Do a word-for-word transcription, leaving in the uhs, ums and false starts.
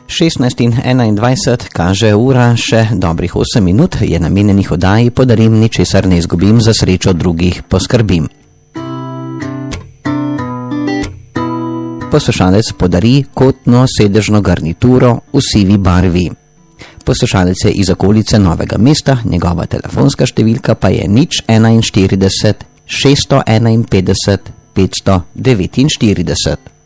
šestnajst in enaindvajset kaže ura, še dobrih osem minut je namenjenih oddaji Podarim, ničesar ne izgubim, za srečo drugih poskrbim. Poslušalec podari kotno sedežno garnituro v sivi barvi. Poslušalec je iz okolice Novega mesta, njegova telefonska številka pa je nič enainštirideset šeststo enainpetdeset petsto devetinštirideset.